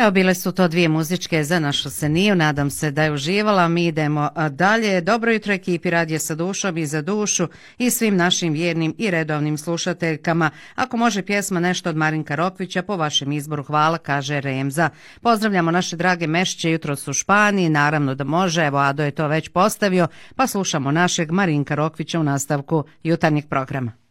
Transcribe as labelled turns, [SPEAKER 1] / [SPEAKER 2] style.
[SPEAKER 1] Evo, bile su to dvije muzičke za našu Seniju, nadam se da je uživala. Mi idemo dalje. Dobro jutro ekipi Radija sa dušom i za dušu i svim našim vjernim i redovnim slušateljkama. Ako može pjesma nešto od Marinka Rokvića, po vašem izboru hvala, kaže Remza. Pozdravljamo naše drage Mešće jutros u Španiji, naravno da može, evo Ado je to već postavio, pa slušamo našeg Marinka Rokvića u nastavku jutarnjeg programa.